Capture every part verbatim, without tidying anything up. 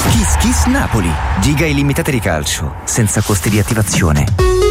Kiss Kiss Napoli. Giga illimitate di calcio, senza costi di attivazione.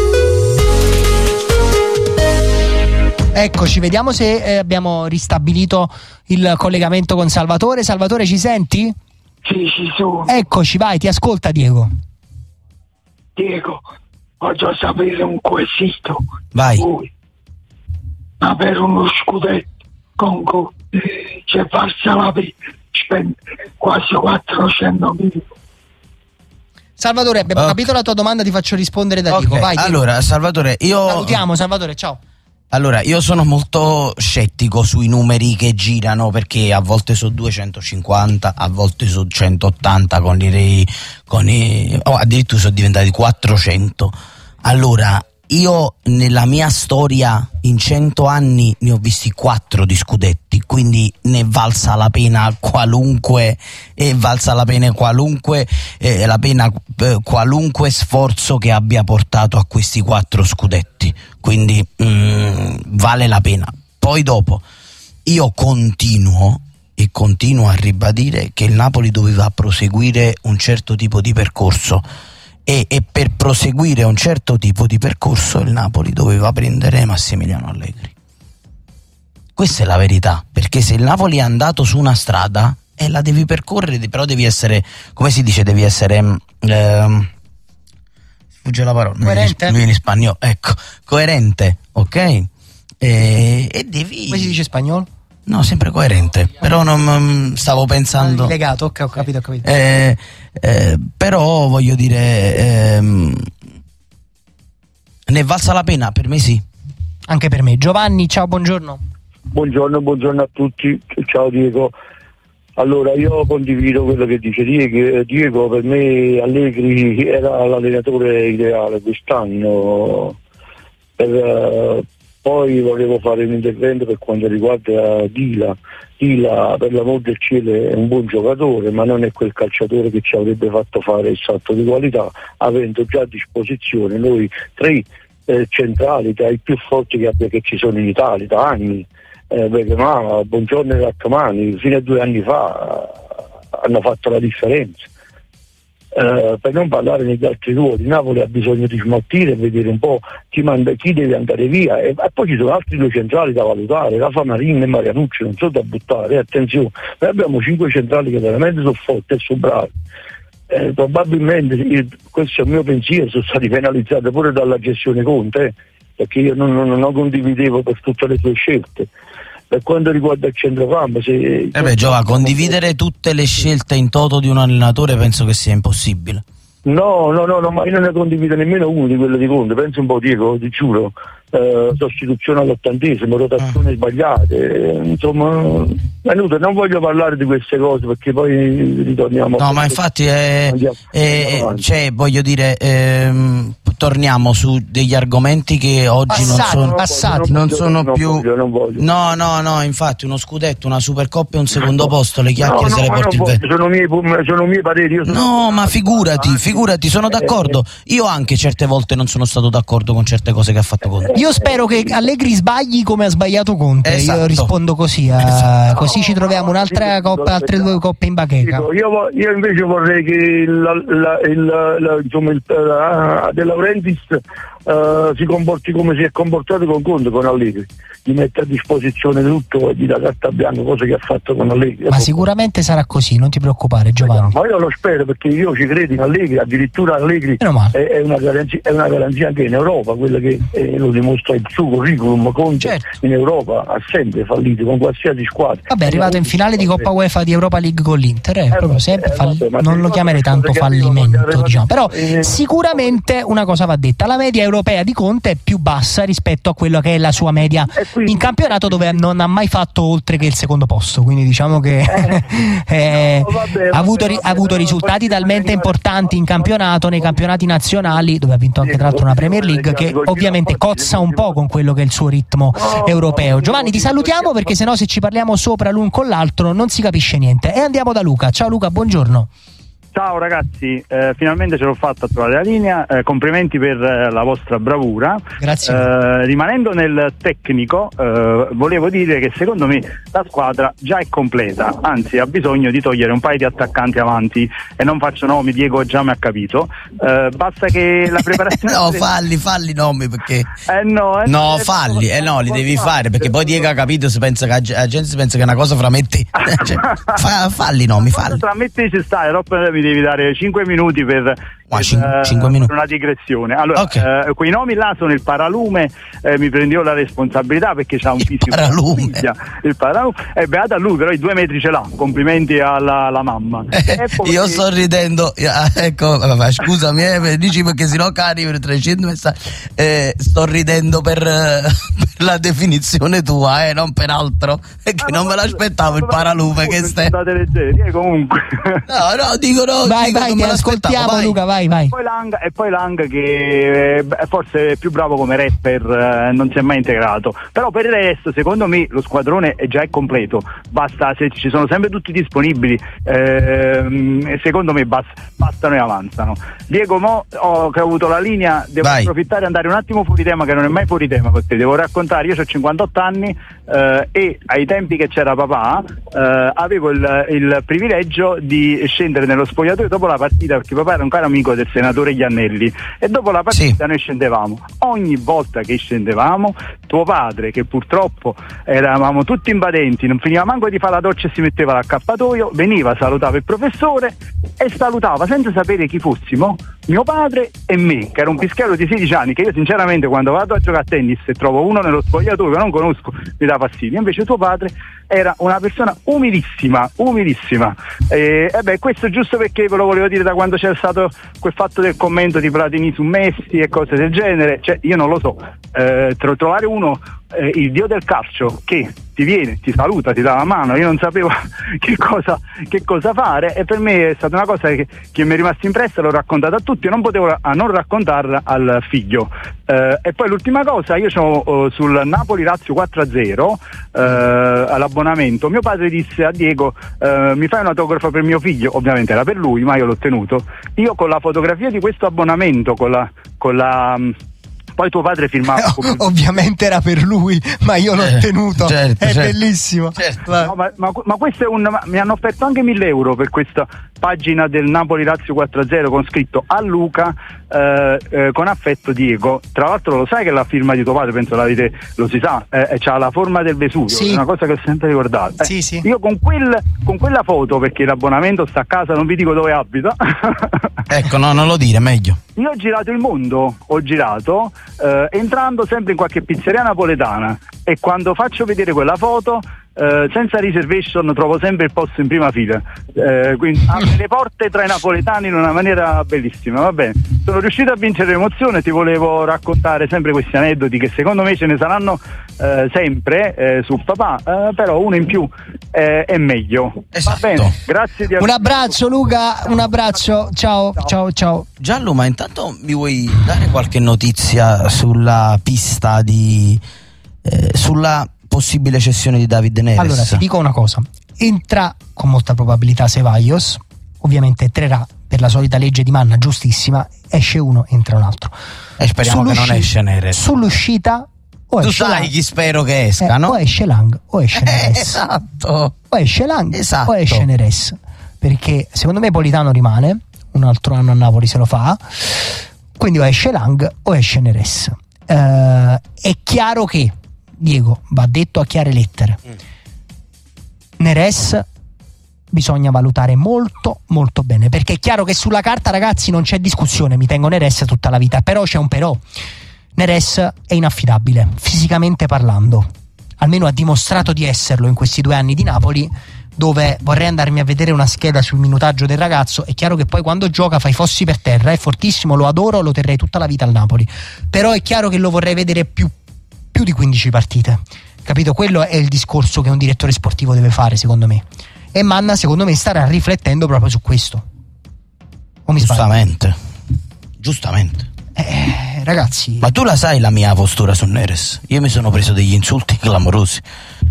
Eccoci, vediamo se eh, abbiamo ristabilito il collegamento con Salvatore. Salvatore, ci senti? Sì, ci sono. Eccoci, vai, ti ascolta Diego. Diego, voglio sapere un quesito. Vai. Voi, ma per uno scudetto con cui c'è farsa la pena spende quasi quattrocentomila. Salvatore, abbiamo okay. capito la tua domanda, ti faccio rispondere da okay. Diego. Vai, Diego. Allora, Salvatore, io... Salutiamo, Salvatore, ciao. Allora, io sono molto scettico sui numeri che girano, perché a volte sono duecentocinquanta, a volte sono centottanta con i... Con i oh, addirittura sono diventati quattrocento. Allora, io nella mia storia in cento anni ne ho visti quattro di scudetti, quindi ne valsa la pena qualunque e valsa la pena qualunque eh, la pena eh, qualunque sforzo che abbia portato a questi quattro scudetti, quindi mm, vale la pena. Poi dopo io continuo e continuo a ribadire che il Napoli doveva proseguire un certo tipo di percorso. E, e per proseguire un certo tipo di percorso il Napoli doveva prendere Massimiliano Allegri. Questa è la verità, perché se il Napoli è andato su una strada e eh, la devi percorrere, però devi essere, come si dice, devi essere ehm, sfugge la parola, coerente, mi viene in spagnolo, ecco, coerente, ok? E, e devi, come si dice in spagnolo? No, sempre coerente, però non stavo pensando. Legato, ok, ho capito, ho capito. Eh, eh, però voglio dire, ehm, ne è valsa la pena? Per me sì. Anche per me. Giovanni, ciao, buongiorno. Buongiorno, buongiorno a tutti. Ciao Diego. Allora, io condivido quello che dice Diego. Diego, per me Allegri era l'allenatore ideale quest'anno. Per, Poi volevo fare un intervento per quanto riguarda Dila. Dila, per l'amor del cielo, è un buon giocatore, ma non è quel calciatore che ci avrebbe fatto fare il salto di qualità, avendo già a disposizione noi tre eh, centrali tra i più forti che, abbia, che ci sono in Italia da anni. Eh, Beckham, Buongiorno e Rachmani, fino a due anni fa eh, hanno fatto la differenza. Uh, per non parlare degli altri ruoli, Napoli ha bisogno di smaltire e vedere un po' chi, manda, chi deve andare via, e, e poi ci sono altri due centrali da valutare, Rafa Marin e Marianucci, non so da buttare, attenzione, noi abbiamo cinque centrali che veramente sono forti e sono bravi. Eh, probabilmente, io, questo è il mio pensiero, sono stati penalizzati pure dalla gestione Conte, eh, perché io non, non, non condividevo per tutte le sue scelte. Per quanto riguarda il centrocampo, se eh beh, Giova, condividere tutte le scelte in toto di un allenatore penso che sia impossibile. No, no, no, no, ma io non ne condivido nemmeno uno di quelle di Conte, penso un po', Diego, ti giuro. Eh, sostituzione all'ottantesimo, rotazioni ah. sbagliate, eh, insomma, Venuto, non voglio parlare di queste cose perché poi ritorniamo. No, ma infatti è, andiamo, è, andiamo cioè, voglio dire, ehm, torniamo su degli argomenti che oggi passati, non sono passati. non sono non più voglio, non voglio. no no no infatti uno scudetto, una Supercoppa e un secondo posto, le chiacchiere no, se le no, porti il vento. Sono miei, sono miei pareri, io sono no ma figurati figurati sono d'accordo, io anche certe volte non sono stato d'accordo con certe cose che ha fatto Conte. Io spero che Allegri sbagli come ha sbagliato Conte. Esatto. Io rispondo così, eh, esatto. Così ci troviamo un'altra coppa, altre due coppe in bacheca. Io, io invece vorrei che la, la, il, la, insomma, il, la, De Laurentiis uh, si comporti come si è comportato con Conte, con Allegri, gli mette a disposizione tutto e gli dà carta bianca, cosa che ha fatto con Allegri. Ma sicuramente sarà così, non ti preoccupare, Giovanni. Ma io lo spero, perché io ci credo in Allegri, addirittura Allegri è, è, una garanzia, è una garanzia anche in Europa, quella che eh, lo dimostra il suo curriculum. Conte certo. In Europa ha sempre fallito con qualsiasi squadra. Vabbè, è arrivato in finale di Coppa UEFA di Europa League con l'Inter, è eh, proprio sempre eh, falli- vabbè, non lo chiamerei tanto fallimento, diciamo. Però sicuramente una cosa va detta: la media europea di Conte è più bassa rispetto a quello che è la sua media quindi, in campionato, dove non ha mai fatto oltre che il secondo posto, quindi diciamo che eh, no, vabbè, ha avuto, vabbè, ha avuto risultati talmente importanti in campionato, nei campionati nazionali, dove ha vinto anche tra l'altro una Premier League, che ovviamente cozza un po' con quello che è il suo ritmo europeo. Giovanni, ti salutiamo perché sennò se ci parliamo sopra l'un con l'altro non si capisce niente, e andiamo da Luca. Ciao Luca, buongiorno. Ciao ragazzi, eh, finalmente ce l'ho fatta a trovare la linea, eh, complimenti per eh, la vostra bravura. Grazie. Eh, rimanendo nel tecnico, eh, volevo dire che secondo me la squadra già è completa, anzi ha bisogno di togliere un paio di attaccanti avanti, e non faccio nomi, Diego già mi ha capito, eh, basta che la preparazione... no, falli, falli i nomi perché... Eh no, eh, no, eh, falli, eh no, li devi fare perché poi Diego ha capito, si pensa che la gente si pensa che è una cosa fra me e te. Cioè, fa, falli i nomi, falli. Tra me e te ci sta, però mi devi dare cinque minuti per, Ma per, cin- uh, cinque minuti. per una digressione. Allora, Okay. uh, quei nomi là sono il Paralume, eh, mi prendevo la responsabilità perché c'ha un Il fisico. Paralume. Il Paralume. È beata lui, però i due metri ce l'ha. Complimenti alla, alla mamma. Eh, poi... Io sto ridendo, ah, ecco, vabbè, scusami, eh, dici perché sennò cari per trecento messaggi. Eh, sto ridendo per, per la definizione tua, eh, non per altro, perché ah, non me l'aspettavo il Paralume che stai. Leggeri, comunque. No, no, dico no. Vai, dico, vai, ti ascoltiamo, vai. Luca, vai, vai. E poi Lang, e poi Lang che eh, forse è più bravo come rapper, eh, non si è mai integrato. Però per il resto, secondo me, lo squadrone è già è completo. Basta, se ci sono sempre tutti disponibili, eh, secondo me basta, bastano e avanzano. Diego, mo ho, che ho avuto la linea, devo vai. approfittare e andare un attimo fuori tema, che non è mai fuori tema con te. Devo raccontare, io ho cinquantotto anni eh, e ai tempi che c'era papà eh, avevo il, il privilegio di scendere nello spogliatoio dopo la partita, perché papà era un caro amico del senatore Iannelli, e dopo la partita sì. Noi scendevamo. Ogni volta che scendevamo, tuo padre, che purtroppo eravamo tutti invadenti, non finiva manco di fare la doccia e si metteva l'accappatoio, veniva, salutava il professore e salutava senza sapere chi fossimo mio padre e me, che era un pischello di sedici anni, che io sinceramente quando vado a giocare a tennis e trovo uno nello spogliatoio che non conosco mi dà fastidio. Invece tuo padre era una persona umilissima, umilissima. E, e beh, questo giusto perché ve lo volevo dire da quando c'era stato quel fatto del commento di Platini su Messi e cose del genere. Cioè, io non lo so, eh, trovare uno, eh, il dio del calcio, che ti viene, ti saluta, ti dà la mano, io non sapevo che cosa, che cosa fare, e per me è stata una cosa che, che mi è rimasta impressa, l'ho raccontata a tutti e non potevo a non raccontarla al figlio. Eh, e poi l'ultima cosa, io c'ho uh, sul Napoli-Lazio quattro a zero uh, all'abbonamento, mio padre disse a Diego uh, mi fai un autografo per mio figlio, ovviamente era per lui ma io l'ho tenuto, io con la fotografia di questo abbonamento, con la, con la poi tuo padre firmava come... ovviamente era per lui ma io l'ho eh, tenuto certo, è certo, bellissimo certo. No, ma, ma, ma questo è un ma, mi hanno offerto anche mille euro per questa pagina del Napoli-Lazio quattro a zero con scritto a Luca eh, eh, con affetto Diego. Tra l'altro lo sai che la firma di tuo padre, penso l'avete, lo si sa, eh, c'ha la forma del Vesuvio, sì. È una cosa che ho sempre ricordato. Eh, sì, sì. Io con quel con quella foto, perché l'abbonamento sta a casa, non vi dico dove abita. Ecco, no, non lo dire, meglio. Io ho girato il mondo, ho girato eh, entrando sempre in qualche pizzeria napoletana, e quando faccio vedere quella foto eh, senza reservation trovo sempre il posto in prima fila, eh, quindi apre le porte tra i napoletani in una maniera bellissima. Va bene, sono riuscito a vincere l'emozione, ti volevo raccontare sempre questi aneddoti che secondo me ce ne saranno eh, sempre eh, su papà, eh, però uno in più eh, è meglio. Esatto. Va bene, grazie di un abbraccio Luca, un abbraccio, ciao ciao ciao, ciao. Giallo, ma intanto mi vuoi dare qualche notizia sulla pista di eh, sulla possibile cessione di David Neres? Allora ti dico una cosa, entra con molta probabilità Ceballos, ovviamente entrerà per la solita legge di manna giustissima, esce uno, entra un altro, e speriamo che non esce Neres. Sull'uscita o tu esce sai Lang, chi spero che esca, eh, no? o esce Lang o esce Neres. Eh, esatto, o esce Lang esatto. o esce Neres, perché secondo me Politano rimane un altro anno a Napoli, se lo fa, quindi o esce Lang o esce Neres. Uh, è chiaro che, Diego, va detto a chiare lettere, mm. Neres bisogna valutare molto molto bene, perché è chiaro che sulla carta, ragazzi, non c'è discussione, mi tengo Neres tutta la vita, però c'è un però. Neres è inaffidabile fisicamente parlando, almeno ha dimostrato di esserlo in questi due anni di Napoli, dove vorrei andarmi a vedere una scheda sul minutaggio del ragazzo. È chiaro che poi quando gioca fa i fossi per terra, è fortissimo, lo adoro, lo terrei tutta la vita al Napoli, però è chiaro che lo vorrei vedere più, più di quindici partite, capito? Quello è il discorso che un direttore sportivo deve fare, secondo me, e Manna secondo me starà riflettendo proprio su questo. O mi giustamente sbaglio? Giustamente eh, ragazzi, ma tu la sai la mia postura su Neres? Io mi sono preso degli insulti clamorosi.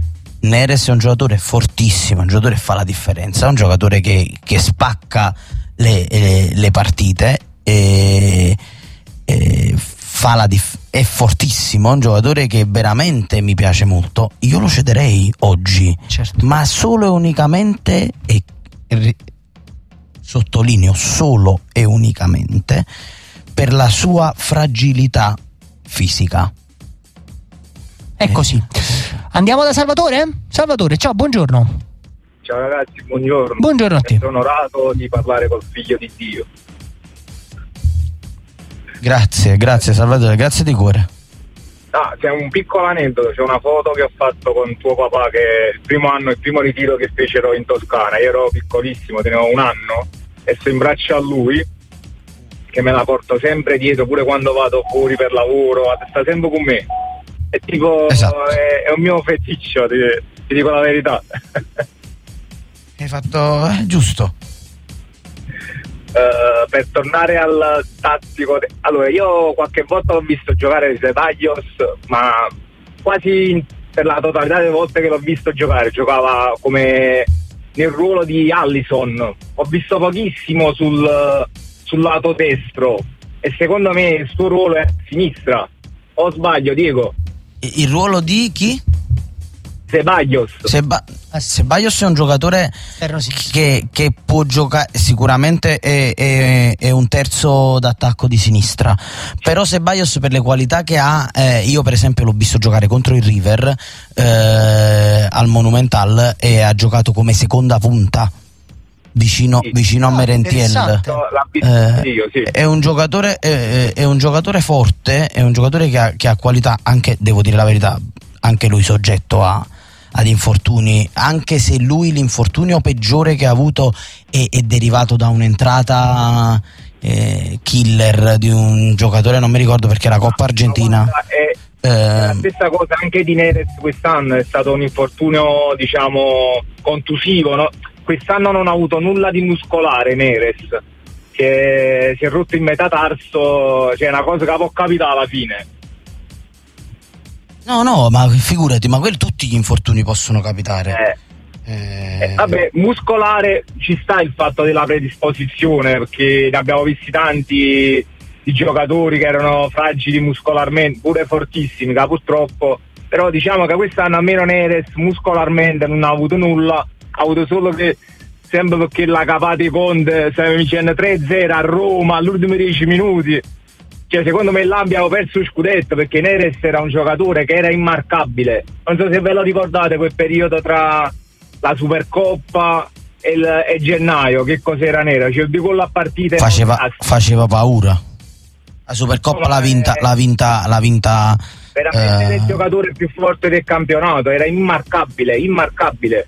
Neres è un giocatore fortissimo, un giocatore che fa la differenza, è un giocatore che, che spacca le, le, le partite e, e fa la dif- è fortissimo, è un giocatore che veramente mi piace molto. Io lo cederei oggi, certo. ma solo e unicamente, e e sottolineo solo e unicamente, per la sua fragilità fisica. È così. Andiamo da Salvatore? Salvatore, ciao, buongiorno. Ciao ragazzi, buongiorno. Buongiorno a te. Sono onorato di parlare col figlio di Dio. Grazie, grazie Salvatore, grazie di cuore. Ah, c'è un piccolo aneddoto, c'è una foto che ho fatto con tuo papà, che è il primo anno, il primo ritiro che fecero in Toscana. Io ero piccolissimo, tenevo un anno, e sto in braccio a lui, che me la porto sempre dietro, pure quando vado fuori per lavoro, sta sempre con me. È tipo, esatto. è, è un mio feticcio, ti, ti dico la verità. Hai fatto eh, giusto. Uh, per tornare al tattico, allora io qualche volta l'ho visto giocare Ceballos, ma quasi per la totalità delle volte che l'ho visto giocare giocava come nel ruolo di Alisson. Ho visto pochissimo sul, sul lato destro, e secondo me il suo ruolo è a sinistra. O sbaglio, Diego? Il ruolo di chi? Ceballos. Seba- Ceballos è un giocatore che, che può giocare, sicuramente è, è, è un terzo d'attacco di sinistra, però Ceballos, per le qualità che ha, eh, io per esempio l'ho visto giocare contro il River eh, al Monumental, e ha giocato come seconda punta vicino, sì. vicino a Merentiel. Eh, io, sì. È un giocatore è, è un giocatore forte, è un giocatore che ha, che ha qualità, anche, devo dire la verità, anche lui soggetto a ad infortuni, anche se lui l'infortunio peggiore che ha avuto è, è derivato da un'entrata eh, killer di un giocatore, non mi ricordo perché la Coppa Argentina. È, è la stessa cosa anche di Neres quest'anno, è stato un infortunio diciamo contusivo, no? Quest'anno non ha avuto nulla di muscolare Neres, che si è rotto il metatarso, cioè una cosa che può capitare alla fine. No, no, ma figurati, ma quelli, tutti gli infortuni possono capitare. Eh. Eh... Eh, vabbè, muscolare ci sta il fatto della predisposizione, perché ne abbiamo visti tanti di giocatori che erano fragili muscolarmente, pure fortissimi, che purtroppo, però diciamo che quest'anno almeno Neres muscolarmente non ha avuto nulla, ha avuto solo che sempre perché la capata Conte stiamo vincendo tre a zero a Roma all'ultimo dieci minuti. Cioè, secondo me là abbiamo perso il scudetto, perché Neres era un giocatore che era immarcabile. Non so se ve lo ricordate quel periodo tra la Supercoppa e, il, e gennaio, che cos'era Nero? Cioè, di quella partita faceva, faceva paura. La Supercoppa l'ha vinta, l'ha vinta, l'ha vinta veramente eh... il giocatore più forte del campionato, era immarcabile, immarcabile.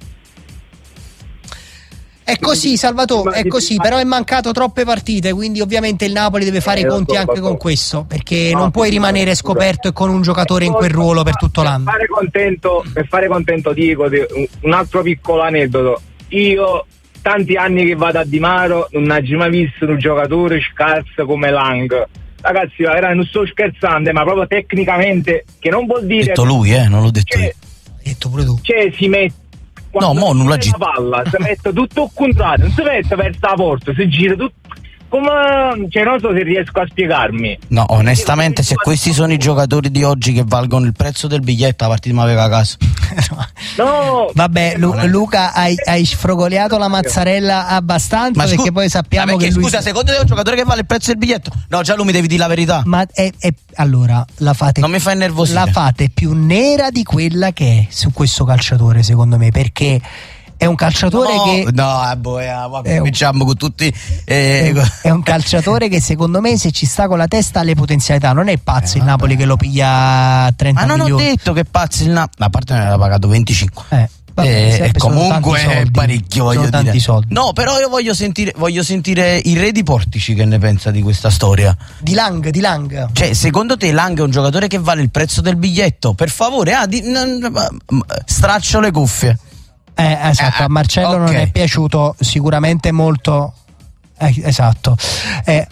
È così, Salvatore, è così, però è mancato troppe partite, quindi ovviamente il Napoli deve fare i conti anche con questo, perché non puoi rimanere scoperto e con un giocatore in quel ruolo per tutto l'anno. Per fare contento, per fare contento Diego, un altro piccolo aneddoto. Io tanti anni che vado a Di Maro non ho mai visto un giocatore scarso come Lang. Ragazzi, era, non sto scherzando, ma proprio tecnicamente, che non vuol dire... Detto lui, eh, non l'ho detto io. Detto pure tu. Cioè, si mette... No, mo non la gira. La palla, si mette tutto al contrario, non si mette verso la porta, si gira tutto... Come... Cioè, non so se riesco a spiegarmi. No, onestamente, se questi sono i giocatori di oggi che valgono il prezzo del biglietto, la partita mi aveva a casa. No, vabbè, Lu- Luca, hai, hai sfrogoliato la mazzarella abbastanza, ma perché scu- poi sappiamo ma perché, che lui... scusa, secondo te è un giocatore che vale il prezzo del biglietto? No, già lui mi devi dire la verità. Ma è, è, allora la fate, non mi fa innervosire. La fate più nera di quella che è su questo calciatore, secondo me, perché è un calciatore no, che no, boh, eh, cominciamo con tutti eh, è, è un calciatore che secondo me, se ci sta con la testa, ha le potenzialità. Non è pazzo eh, il Napoli che lo piglia a trenta ma non milioni. Ho detto che è pazzo il Napoli, a parte ne aveva pagato venticinque eh, vabbè, e, e comunque è parecchio, voglio tanti dire. Soldi. No, però io voglio sentire voglio sentire il re di Portici che ne pensa di questa storia. Di Lang, di Lang. Cioè, secondo te Lang è un giocatore che vale il prezzo del biglietto? Per favore, ah, di, n- n- straccio le cuffie. Eh, esatto, a Marcello okay. non è piaciuto sicuramente molto. Eh, esatto. Eh,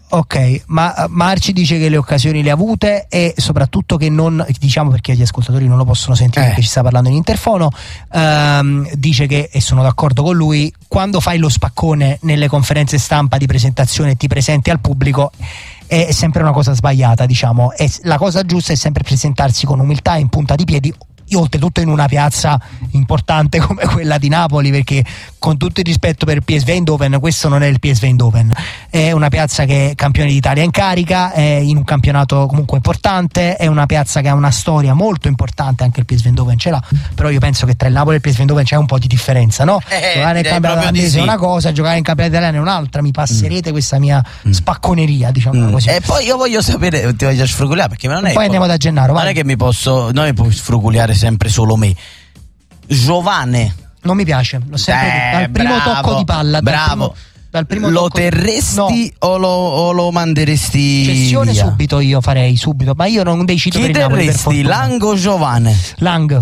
Ok, ma Marci dice che le occasioni le ha avute e soprattutto che non, diciamo perché gli ascoltatori non lo possono sentire eh. perché ci sta parlando in interfono, ehm, dice che, e sono d'accordo con lui, quando fai lo spaccone nelle conferenze stampa di presentazione e ti presenti al pubblico è sempre una cosa sbagliata, diciamo, e la cosa giusta è sempre presentarsi con umiltà in punta di piedi, oltretutto in una piazza importante come quella di Napoli, perché con tutto il rispetto per P S V Eindhoven, questo non è il P S V Eindhoven, è una piazza che è campione d'Italia in carica, è in un campionato comunque importante, è una piazza che ha una storia molto importante, anche il P S V Eindhoven ce l'ha, però io penso che tra il Napoli e il P S V Eindhoven c'è un po' di differenza, no? Eh, giocare in campionato olandese sì. è una cosa, giocare in campionato italiano è un'altra, mi passerete mm. questa mia mm. spacconeria, diciamo mm. così. E poi io voglio sapere, ti voglio sfruguliare, perché non è poi andiamo da Gennaro, non vai. è che mi posso, non mi puoi sfruguliare sempre solo me. Giovane non mi piace, l'ho sempre eh, detto, dal primo bravo, tocco di palla, bravo. Dal primo, dal primo lo tocco terresti di... no. o, lo, o lo manderesti cessione via? Subito io farei subito, ma io non decido. Chi per il Napoli, per fortuna. Lang o Giovane? Lang,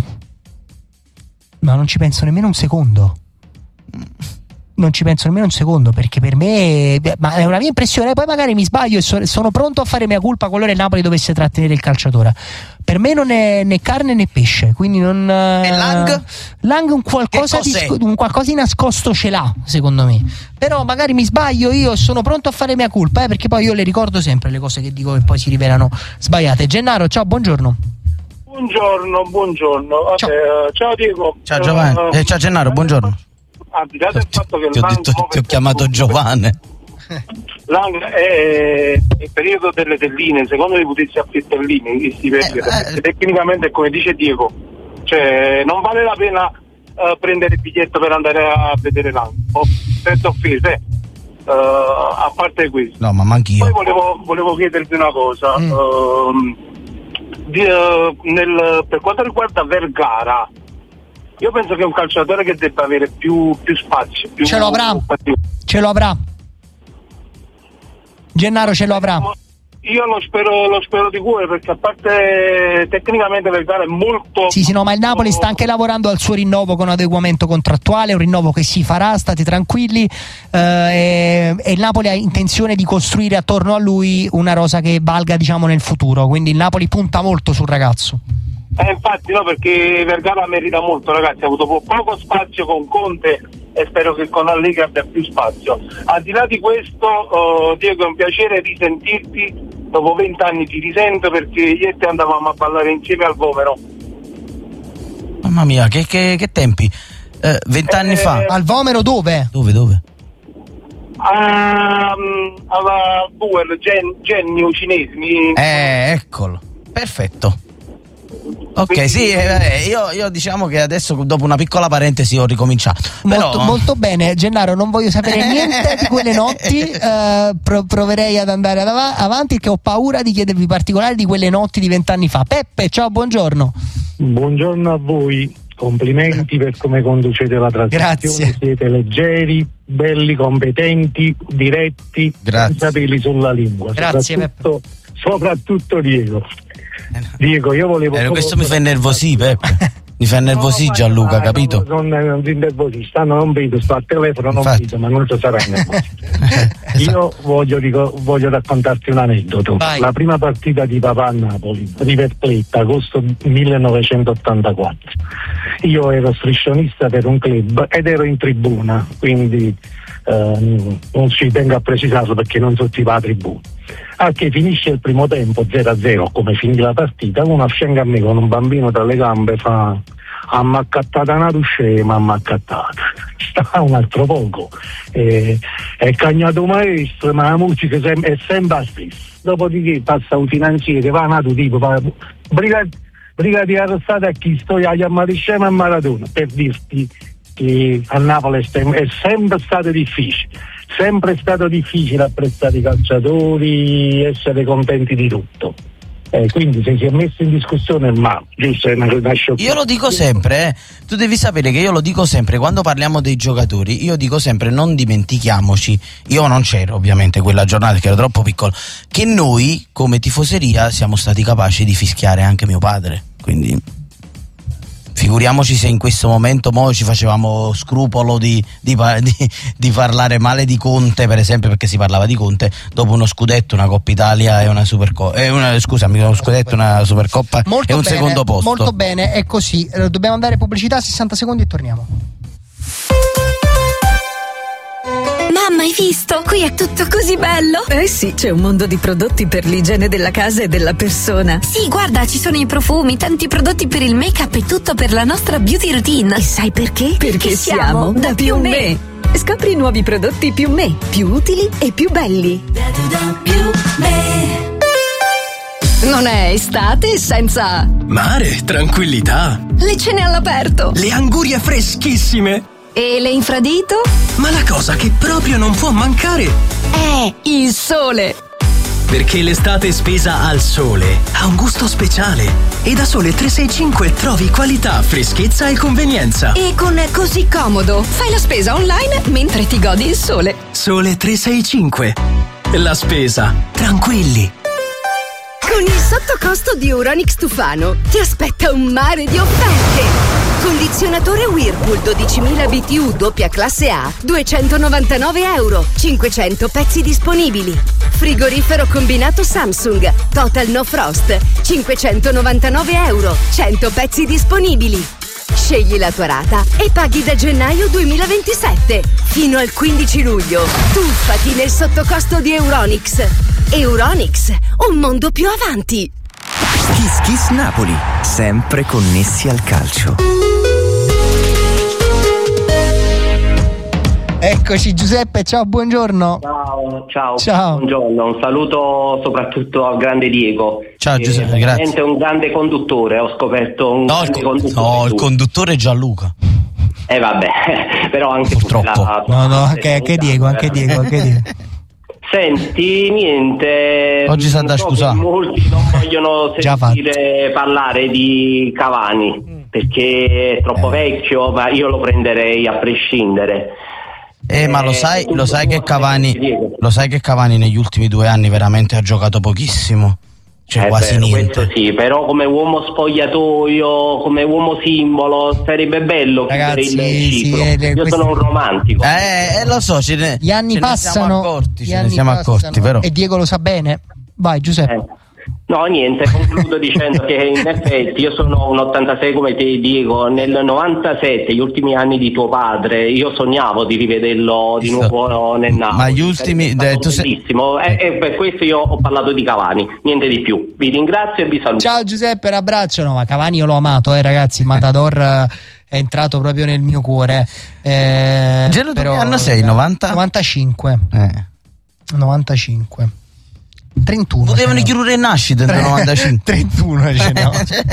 ma non ci penso nemmeno un secondo. Non ci penso nemmeno un secondo, perché per me, ma è una mia impressione, poi magari mi sbaglio e so, sono pronto a fare mia colpa qualora il Napoli dovesse trattenere il calciatore. Per me non è né carne né pesce, quindi non. E Lang? Lang un qualcosa, di, un qualcosa di nascosto ce l'ha, secondo me. Però magari mi sbaglio, io sono pronto a fare mia colpa, eh, perché poi io le ricordo sempre le cose che dico che poi si rivelano sbagliate. Gennaro, ciao, buongiorno. Buongiorno, buongiorno. Ciao, uh, ciao Diego. Ciao Giovanni. Uh, eh, ciao Gennaro, buongiorno. Al di là del fatto che ti, ho, detto, ti ho chiamato Giovanni. Lang è il periodo delle telline, secondo me potessi affittare telline, si vede, eh, eh. tecnicamente, come dice Diego, cioè non vale la pena uh, prendere il biglietto per andare a vedere Lang, ho senza offese, uh, a parte questo. No, ma anch'io. Poi volevo, volevo chiedervi una cosa, mm. uh, di, uh, nel, per quanto riguarda Vergara, io penso che è un calciatore che debba avere più, più spazio, più ce lo avrà, ce lo avrà. Gennaro ce lo avrà. Io lo spero, lo spero di cuore, perché a parte tecnicamente Vergara è molto. Sì, sì, no, ma il Napoli sta anche lavorando al suo rinnovo con adeguamento contrattuale, un rinnovo che si farà, state tranquilli, eh, e, e il Napoli ha intenzione di costruire attorno a lui una rosa che valga, diciamo, nel futuro, quindi il Napoli punta molto sul ragazzo. Eh, infatti no, perché Vergara merita molto, ragazzi, ha avuto poco spazio con Conte e spero che con Allegri abbia più spazio. Al di là di questo, uh, Diego, è un piacere risentirti, dopo vent'anni ti risento, perché ieri andavamo a ballare insieme al Vomero. Mamma mia, che, che, che tempi, vent'anni eh, fa. Al Vomero dove? Dove, dove? Um, alla Buer, Gen, Genio cinesi. Eh, eccolo, perfetto. Ok, quindi, sì, eh, io, io diciamo che adesso dopo una piccola parentesi ho ricominciato. Molto, Però... molto bene, Gennaro, non voglio sapere niente di quelle notti, eh, pro- proverei ad andare ad av- avanti, che ho paura di chiedervi particolari di quelle notti di vent'anni fa. Peppe, ciao, buongiorno. Buongiorno a voi, complimenti per come conducete la trasmissione. Grazie. Siete leggeri, belli, competenti, diretti, senza peli sulla lingua. Grazie, soprattutto, soprattutto Diego. Diego, io volevo. Eh, questo mi fa innervosì, Peppe. Mi fa innervosì, no, Gianluca, vai, capito? Non, non, non ti innervosì, stanno, non vedo, sto al telefono, non Infatti. vedo, ma non ci sarà innervosito. Io voglio, dico, voglio raccontarti un aneddoto. Vai. La prima partita di papà a Napoli, River Plate, agosto millenovecentottantaquattro. Io ero striscionista per un club ed ero in tribuna, quindi eh, non ci tengo a precisarlo perché non sono tipo la tribuna. A che finisce il primo tempo zero a zero, come finì la partita, uno a fianco a me con un bambino tra le gambe fa: "Amma accattata una rusce, ma amma accattata". Sta un altro poco, e, è cagnato maestro, ma la musica è sempre la stessa. Dopodiché passa un finanziere, va nato tipo va, brigati, brigadiere Stato a chi sto a chiamare scema a Maradona, per dirti che a Napoli è sempre stato difficile. Sempre stato difficile apprezzare i calciatori, essere contenti di tutto. Eh, quindi se si è messo in discussione il male, giusto? È una, una io lo dico sempre, eh. Tu devi sapere che io lo dico sempre quando parliamo dei giocatori, io dico sempre: non dimentichiamoci, io non c'ero ovviamente quella giornata perché ero troppo piccolo, che noi come tifoseria siamo stati capaci di fischiare anche mio padre, quindi figuriamoci se in questo momento mo ci facevamo scrupolo di, di, di, di parlare male di Conte, per esempio, perché si parlava di Conte dopo uno scudetto, una Coppa Italia e una Supercoppa, eh, una, scusami, uno scudetto, una Supercoppa molto e un bene, secondo posto. Molto bene, è così. Dobbiamo andare pubblicità, sessanta secondi e torniamo. Mamma, hai visto? Qui è tutto così bello! Eh sì, c'è un mondo di prodotti per l'igiene della casa e della persona. Sì, guarda, ci sono i profumi, tanti prodotti per il make-up e tutto per la nostra beauty routine. E sai perché? Perché, Perché siamo da Più Me. Scopri i nuovi prodotti Più Me, più utili e più belli. Da, da, da, Più Me. Non è estate senza mare, tranquillità, le cene all'aperto, le angurie freschissime e le infradito? Ma la cosa che proprio non può mancare è il sole. Perché l'estate spesa al sole ha un gusto speciale e da Sole trecentosessantacinque trovi qualità, freschezza e convenienza. E con Così Comodo fai la spesa online mentre ti godi il sole. Sole trecentosessantacinque, la spesa tranquilli. Con il sottocosto di Euronics Tufano ti aspetta un mare di offerte. Condizionatore Whirlpool dodicimila B T U doppia classe A, duecentonovantanove euro, cinquecento pezzi disponibili. Frigorifero combinato Samsung, Total No Frost, cinquecentonovantanove euro, cento pezzi disponibili. Scegli la tua rata e paghi da gennaio duemilaventisette. Fino al quindici luglio. Tuffati nel sottocosto di Euronics. Euronics, un mondo più avanti. Kiss Kiss Napoli, sempre connessi al calcio. Eccoci Giuseppe, ciao, buongiorno. Ciao, ciao, ciao. Buongiorno, un saluto soprattutto al grande Diego. Ciao Giuseppe, è grazie. È un grande conduttore, ho scoperto un no, grande il, conduttore. No, il conduttore è Gianluca. Eh vabbè, però anche purtroppo. La, no, no, anche, anche Diego, anche Diego, anche Diego. Senti, niente. Oggi sa da scusa. Molti non vogliono sentire parlare di Cavani perché è troppo eh. vecchio, ma io lo prenderei a prescindere. Eh, ma lo sai, lo sai che Cavani, lo sai che Cavani negli ultimi due anni veramente ha giocato pochissimo. Cioè eh quasi vero, niente. Questo sì, però come uomo spogliatoio, come uomo simbolo, sarebbe bello. Ragazzi, il ciclo. Sì, eh, io questo... sono un romantico. Eh, eh lo so, ce ne, gli anni ce passano, ne siamo accorti, gli ce anni ne siamo passano, accorti, però. E Diego lo sa bene. Vai Giuseppe. Eh. No, niente, concludo dicendo che in effetti io sono un ottantasei come te, Diego. Nel novantasette, gli ultimi anni di tuo padre, io sognavo di rivederlo di nuovo nel Napoli. Ma gli ultimi, è tu sei... bellissimo e, e per questo io ho parlato di Cavani, niente di più. Vi ringrazio e vi saluto. Ciao Giuseppe, un abbraccio. No, ma Cavani io l'ho amato, eh ragazzi, Matador è entrato proprio nel mio cuore. Eh, Gelo, però, che anno sei? novanta? novantacinque. Eh. novantacinque. trentuno. Potevano chiudere il nascita nel novantacinque. trentuno ce ne ho.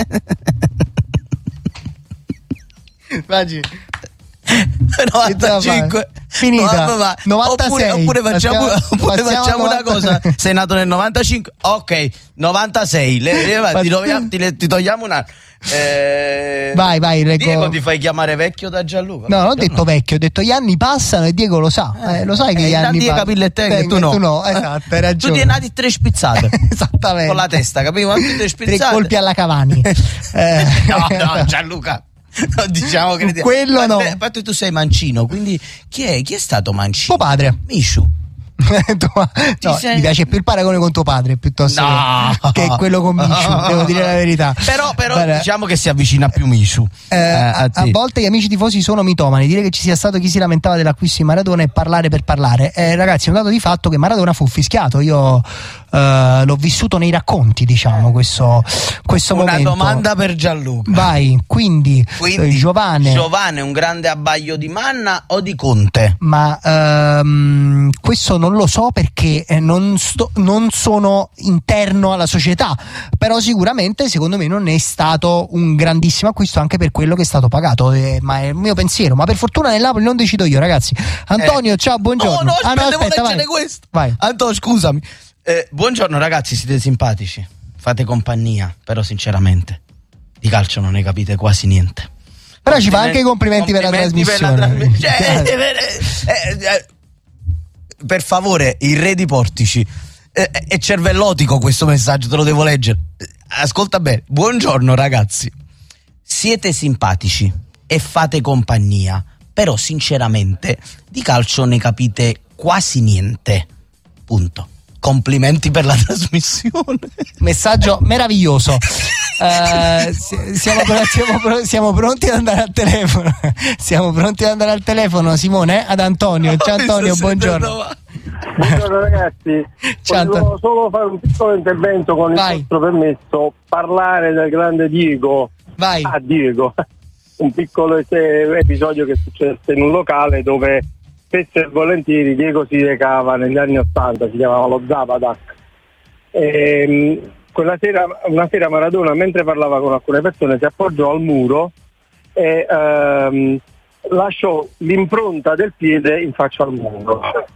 Immagini. novantacinque finita. No, ma, novantasei. Oppure, oppure facciamo, passiamo, oppure passiamo facciamo una novanta... cosa. Sei nato nel novantacinque, ok, novantasei. Le, le, ti, togliamo, ti, ti togliamo una. Eh, vai, vai, Rego. Diego, ti fai chiamare vecchio da Gianluca? No, non ho detto no. vecchio, ho detto gli anni passano e Diego lo sa. Eh, lo sai che eh, gli anni passano. capire te che tu no. Tu no, esatto, hai ragione. Tu ti è nati tre spizzate. Esattamente. Con la testa, capivo? Anche tre spizzate. Tre colpi alla Cavani. eh. No, no, Gianluca. No, diciamo che quello no. A parte tu sei mancino, quindi chi è, chi è stato mancino? Tuo padre. Misciu. no, sei... mi piace più il paragone con tuo padre piuttosto no. che quello con Misciu, devo dire la verità. Però, però Guarda, diciamo che si avvicina più Misciu. Eh, eh, a, a volte gli amici tifosi sono mitomani. Dire che ci sia stato chi si lamentava dell'acquisto di Maradona e parlare per parlare. Eh, ragazzi, è un dato di fatto che Maradona fu fischiato. Io eh, l'ho vissuto nei racconti, diciamo, questo, questo Una momento. Una domanda per Gianluca. Vai, quindi, quindi eh, Giovane. Giovane, un grande abbaglio di Manna o di Conte? Ma ehm, questo non lo so perché non, sto, non sono interno alla società, però sicuramente secondo me non è stato un grandissimo acquisto anche per quello che è stato pagato, eh, ma è il mio pensiero. Ma per fortuna nel Napoli non decido io, ragazzi. Antonio, eh. ciao, buongiorno. Oh, no, aspetta, ah, no, devo aspetta, leggere vai. questo. Vai. Antonio, scusami. Eh, buongiorno ragazzi, siete simpatici, fate compagnia, però sinceramente di calcio non ne capite quasi niente. Però ci fa anche i complimenti, complimenti per la trasmissione. Per, la trasmissione. Cioè, eh, eh, eh, per favore, il re di Portici, eh, è cervellotico questo messaggio, te lo devo leggere. Ascolta bene. Buongiorno ragazzi. siete simpatici e fate compagnia, però sinceramente di calcio ne capite quasi niente. Punto. Complimenti per la trasmissione. Messaggio meraviglioso. Uh, siamo, siamo, siamo pronti ad andare al telefono. Siamo pronti ad andare al telefono, Simone, ad Antonio. Ciao Antonio, buongiorno. Buongiorno ragazzi. Ciao, volevo solo fare un piccolo intervento con il Vai. vostro permesso, parlare del grande Diego. Vai. Ah, Diego. Un piccolo episodio che è successo in un locale dove spesso e volentieri Diego si recava negli anni ottanta, si chiamava lo Zapadak. E, quella sera, una sera Maradona, mentre parlava con alcune persone, si appoggiò al muro e ehm, lasciò l'impronta del piede in faccia al muro.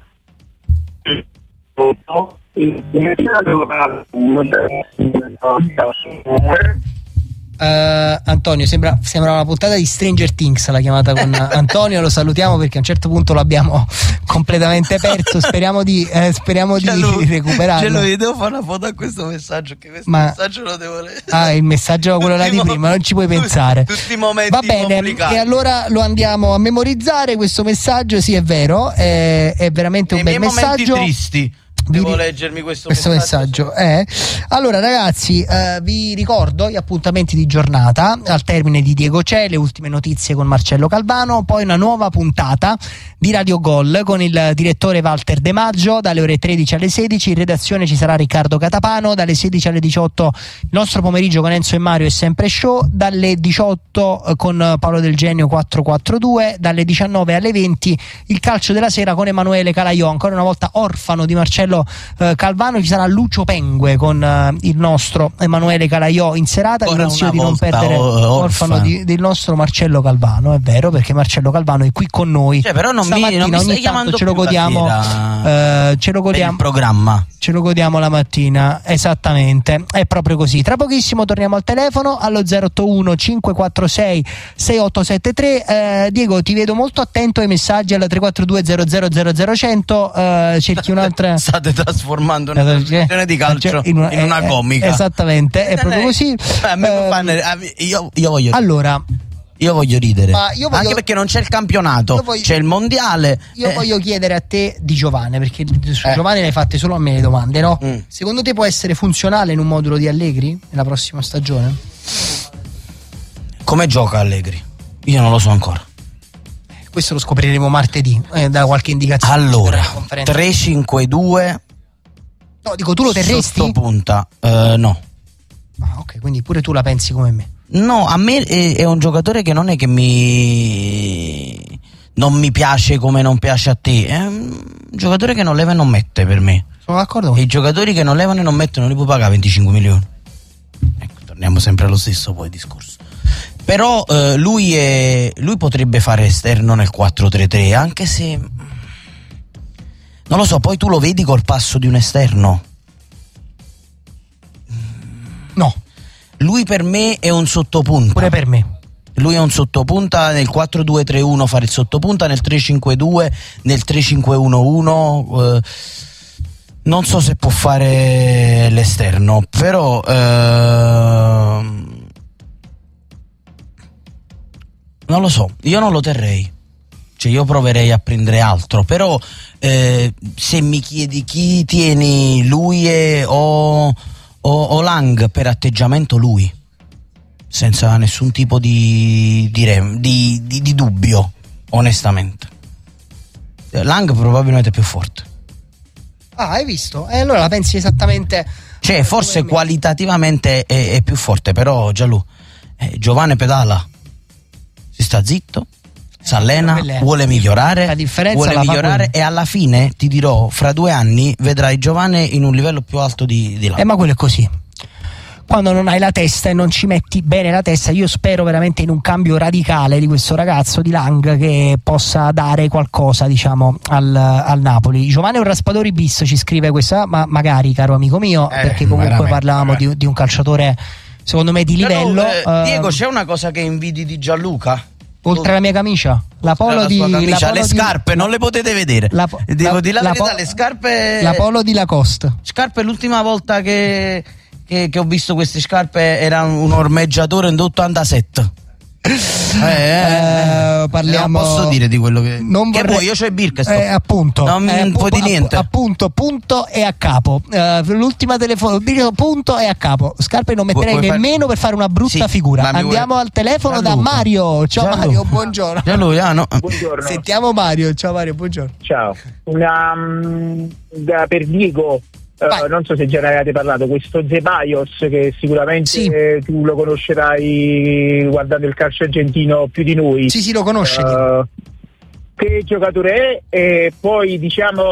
Uh, Antonio, sembra, sembra una puntata di Stranger Things la chiamata con Antonio, lo salutiamo perché a un certo punto l'abbiamo completamente perso, speriamo di, eh, speriamo di lo, recuperarlo. Ce lo devo fare una foto a questo messaggio, che questo Ma, messaggio lo devo leggere. Ah, il messaggio quello là di prima, non ci puoi pensare. Tutti i momenti Va bene, complicati. E allora lo andiamo a memorizzare questo messaggio, sì è vero, è, è veramente un I bel miei messaggio. momenti tristi. Devo vi, leggermi questo, questo messaggio. messaggio. Eh. Allora ragazzi, eh, vi ricordo gli appuntamenti di giornata. Al termine di Diego C'è, le ultime notizie con Marcello Calvano, poi una nuova puntata di Radio Gol con il direttore Walter De Maggio dalle ore tredici alle sedici. In redazione ci sarà Riccardo Catapano, dalle sedici alle diciotto il nostro pomeriggio con Enzo e Mario è sempre show, dalle diciotto eh, con Paolo Del Genio quattro quattro due, dalle diciannove alle venti il calcio della sera con Emanuele Calaiò, ancora una volta orfano di Marcello Uh, Calvano. Ci sarà Lucio Pengue con uh, il nostro Emanuele Calaiò in serata. Vi consiglio di non perdere or- orfano di, del nostro Marcello Calvano, è vero, perché Marcello Calvano è qui con noi. Cioè, però non mi, non mi stai chiamando ce lo godiamo, uh, ce lo godiamo il programma. Ce lo godiamo la mattina, esattamente, è proprio così. Tra pochissimo torniamo al telefono allo zero otto uno cinque quattro sei sei otto sette tre. eh, Diego, ti vedo molto attento ai messaggi alla tre quattro due zero zero zero zero cento. eh, cerchi un'altra. State trasformando una trasmissione di calcio in una, in una eh, comica. Esattamente, è proprio così. A me uh, fanno, io, io voglio allora io voglio ridere, ma io voglio, anche perché non c'è il campionato, voglio, c'è il mondiale. Io eh. voglio chiedere a te di Giovane, perché su eh. Giovane le hai fatte solo a me le domande, no? Mm. Secondo te può essere funzionale in un modulo di Allegri nella prossima stagione? Come gioca Allegri? Io non lo so ancora. Questo lo scopriremo martedì, eh, da qualche indicazione. Allora, tre cinque due. No, dico, tu lo terresti? Sottopunta, uh, no. Ah, ok, quindi pure tu la pensi come me. No, a me è, è un giocatore che non è che mi non mi piace come non piace a te, è un giocatore che non leva e non mette per me. Sono d'accordo. E i giocatori che non levano e non mettono li puoi pagare venticinque milioni. Ecco, torniamo sempre allo stesso poi discorso. Però eh, lui è lui potrebbe fare esterno nel quattro tre tre, anche se non lo so, poi tu lo vedi col passo di un esterno? No. Lui per me è un sottopunta. Pure per me. Lui è un sottopunta, nel quattro due tre uno fare il sottopunta, nel tre cinque due, nel tre cinque uno uno eh, non so se può fare l'esterno, però eh, non lo so, io non lo terrei. Cioè io proverei a prendere altro, però eh, se mi chiedi chi tieni, lui è, o, o, o Lang, per atteggiamento lui, senza nessun tipo di, di, di, di, di dubbio, onestamente. Lang probabilmente è più forte. Ah, hai visto? E allora la pensi esattamente. Cioè forse qualitativamente è, è più forte, però Gianlu, eh, Giovane pedala, si sta zitto, si allena, vuole migliorare, la differenza vuole la migliorare e alla fine ti dirò, fra due anni vedrai Giovane in un livello più alto di, di là. Eh, ma quello è così. Quando non hai la testa e non ci metti bene la testa, io spero veramente in un cambio radicale di questo ragazzo di Lang che possa dare qualcosa, diciamo, al, al Napoli. Giovanni Raspadori bis ci scrive questa, ma magari, caro amico mio, eh, perché comunque parlavamo di, di un calciatore secondo me di livello. Però, eh, Diego, c'è una cosa che invidi di Gianluca? Oltre alla mia camicia, la polo la di camicia, la polo le di, scarpe non le potete vedere. La, Devo la, dire la, la verità, po- le scarpe. La polo di Lacoste. Scarpe l'ultima volta che che, che ho visto queste scarpe, era un ormeggiatore in ottantasette. Eh, eh, eh, parliamo. Non posso dire di quello che. Non che vorrei... vuoi? Io c'ho il Birkenstock. Eh, appunto. Non eh, puoi di niente. Appunto, punto e a capo. Uh, l'ultima telefono. Punto e a capo. Scarpe non metterei vuoi nemmeno far... per fare una brutta sì, figura. Andiamo vuoi... al telefono Gianluca. da Mario. Ciao Gianluca. Mario, buongiorno. Gianluca, buongiorno. Sentiamo Mario. Ciao Mario, buongiorno. Ciao. Una um, da, per Diego. Uh, non so se già ne avete parlato, questo Ceballos, che sicuramente sì. eh, tu lo conoscerai guardando il calcio argentino più di noi. Sì, sì, lo conosci. Uh, che giocatore è? E poi diciamo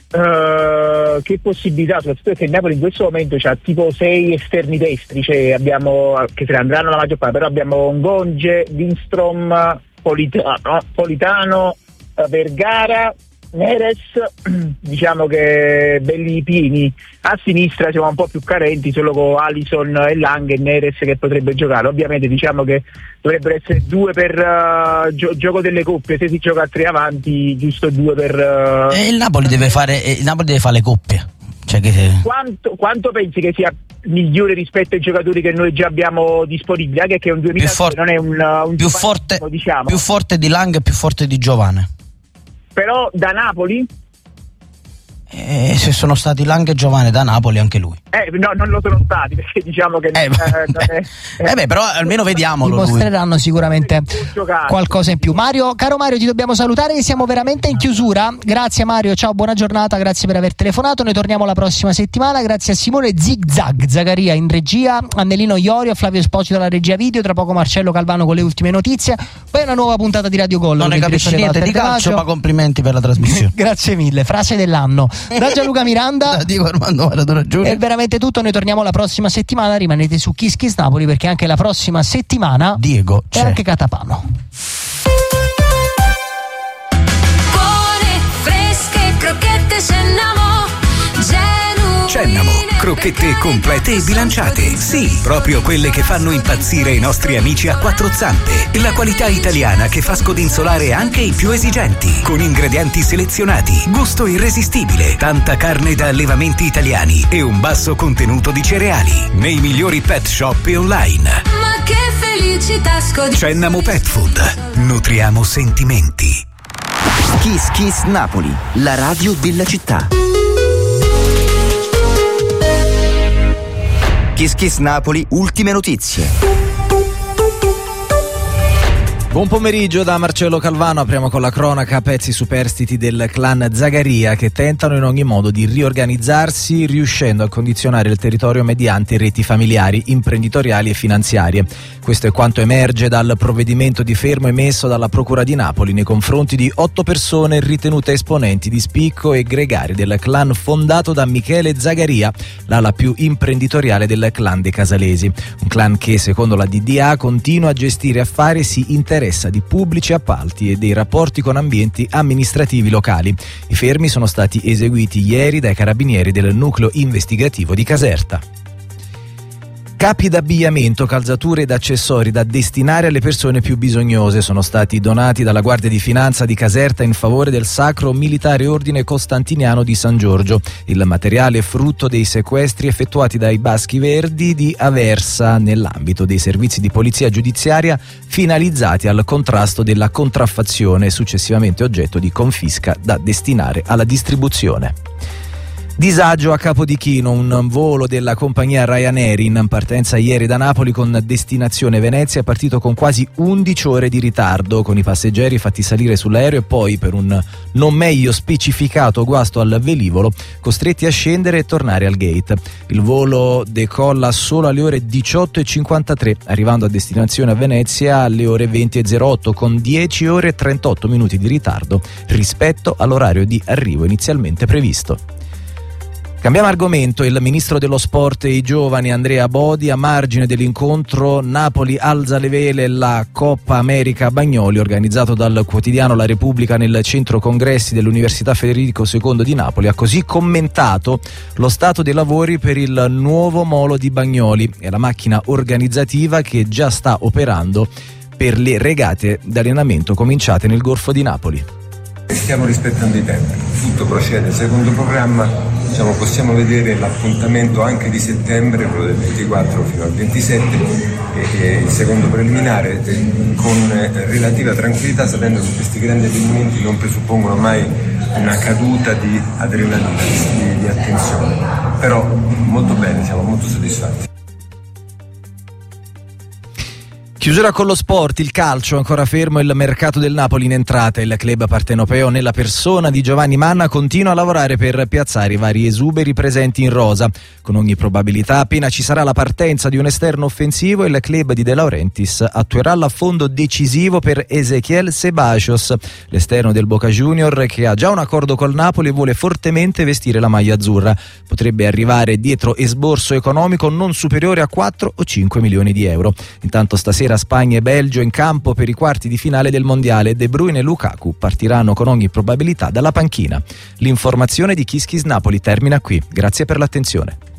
uh, che possibilità, soprattutto perché il Napoli in questo momento ha tipo sei esterni destri, cioè abbiamo, che se ne andranno la maggior parte, però abbiamo Ngonge, Lindstrom, Politano, Politano Vergara, Neres, diciamo che belli pieni. A sinistra siamo un po' più carenti, solo con Alisson e Lang e Neres che potrebbe giocare. Ovviamente diciamo che dovrebbero essere due per uh, gio- gioco delle coppie, se si gioca a tre avanti, giusto due per uh... e il Napoli deve fare il Napoli deve fare le coppie, cioè che... quanto, quanto pensi che sia migliore rispetto ai giocatori che noi già abbiamo disponibili, anche che un duemila for- non è un, un più forte, diciamo. più forte di Lang e più forte di Giovane. Però da Napoli? Eh, se sono stati Lang e Giovane da Napoli anche lui. Eh no, non lo sono stati, perché diciamo che eh, non, eh, non è, eh beh, però almeno vediamolo. Dimostreranno lui. sicuramente qualcosa in più. Mario, caro Mario, ti dobbiamo salutare, siamo veramente in chiusura. Grazie Mario, ciao, buona giornata, grazie per aver telefonato. Noi torniamo la prossima settimana. Grazie a Simone Zigzag Zaccaria in regia, Annelino Iorio, Flavio Esposito alla regia video, tra poco Marcello Calvano con le ultime notizie. Poi una nuova puntata di Radio Gol. Non ne capisci niente di calcio, ma complimenti per la trasmissione. Grazie mille, frase dell'anno. Da Gianluca Miranda da Diego Armando Maradona Giulia. È veramente tutto, noi torniamo la prossima settimana, rimanete su Kiss Kiss Napoli perché anche la prossima settimana Diego c'è anche Catapano. Buone, fresche, crocchette Cennamo, genuine. Cennamo, crocchette complete e bilanciate. Sì, proprio quelle che fanno impazzire i nostri amici a quattro zampe. La qualità italiana che fa scodinzolare anche i più esigenti. Con ingredienti selezionati, gusto irresistibile, tanta carne da allevamenti italiani e un basso contenuto di cereali. Nei migliori pet shop e online. Ma che felicità scodinzolare. Cennamo Pet Food. Nutriamo sentimenti. Kiss Kiss Napoli, la radio della città. Kiss Kiss Napoli, ultime notizie. Buon pomeriggio da Marcello Calvano, apriamo con la cronaca, pezzi superstiti del clan Zaccaria che tentano in ogni modo di riorganizzarsi riuscendo a condizionare il territorio mediante reti familiari, imprenditoriali e finanziarie. Questo è quanto emerge dal provvedimento di fermo emesso dalla Procura di Napoli nei confronti di otto persone ritenute esponenti di spicco e gregari del clan fondato da Michele Zaccaria, l'ala più imprenditoriale del clan dei Casalesi. Un clan che, secondo la D D A, continua a gestire affari e si interessa di pubblici appalti e dei rapporti con ambienti amministrativi locali. I fermi sono stati eseguiti ieri dai carabinieri del nucleo investigativo di Caserta. Capi d'abbigliamento, calzature ed accessori da destinare alle persone più bisognose sono stati donati dalla Guardia di Finanza di Caserta in favore del Sacro Militare Ordine Costantiniano di San Giorgio. Il materiale è frutto dei sequestri effettuati dai Baschi Verdi di Aversa nell'ambito dei servizi di polizia giudiziaria finalizzati al contrasto della contraffazione, successivamente oggetto di confisca da destinare alla distribuzione. Disagio a Capodichino, un volo della compagnia Ryanair in partenza ieri da Napoli con destinazione Venezia è partito con quasi undici ore di ritardo, con i passeggeri fatti salire sull'aereo e poi, per un non meglio specificato guasto al velivolo, costretti a scendere e tornare al gate. Il volo decolla solo alle ore diciotto e cinquantatré, arrivando a destinazione a Venezia alle ore venti e zero otto, con dieci ore e trentotto minuti di ritardo rispetto all'orario di arrivo inizialmente previsto. Cambiamo argomento. Il ministro dello sport e i giovani Andrea Bodi, a margine dell'incontro Napoli alza le vele, la Coppa America Bagnoli, organizzato dal quotidiano La Repubblica nel centro congressi dell'Università Federico secondo di Napoli, ha così commentato lo stato dei lavori per il nuovo molo di Bagnoli e la macchina organizzativa che già sta operando per le regate d'allenamento cominciate nel Golfo di Napoli. Stiamo rispettando i tempi, tutto procede secondo programma. diciamo, possiamo vedere l'appuntamento anche di settembre, quello del ventiquattro fino al ventisette, e, e il secondo preliminare, e, con eh, relativa tranquillità, sapendo che questi grandi avvenimenti non presuppongono mai una caduta di adrenalina, di, di attenzione. Però molto bene, siamo molto soddisfatti. Chiusura con lo sport, il calcio, ancora fermo il mercato del Napoli in entrata. Il club partenopeo, nella persona di Giovanni Manna, continua a lavorare per piazzare i vari esuberi presenti in rosa. Con ogni probabilità, appena ci sarà la partenza di un esterno offensivo, il club di De Laurentiis attuerà l'affondo decisivo per Ezequiel Ceballos, l'esterno del Boca Junior, che ha già un accordo col Napoli e vuole fortemente vestire la maglia azzurra. Potrebbe arrivare dietro esborso economico non superiore a quattro o cinque milioni di euro. Intanto stasera Spagna e Belgio in campo per i quarti di finale del mondiale. De Bruyne e Lukaku partiranno con ogni probabilità dalla panchina. L'informazione di Kiss Kiss Napoli termina qui. Grazie per l'attenzione.